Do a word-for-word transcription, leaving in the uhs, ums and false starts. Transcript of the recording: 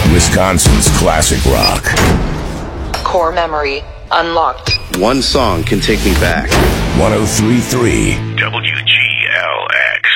Wisconsin's classic rock. Core memory unlocked. One song can take me back. one oh three point three W G L X.